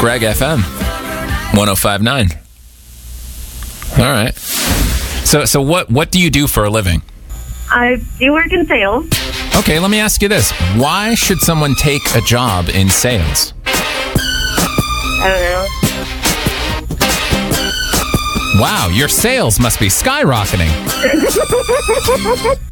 Greg FM 105.9. All right. So what do you do for a living? I do work in sales. Okay, let me ask you this. Why should someone take a job in sales? I don't know. Wow, your sales must be skyrocketing.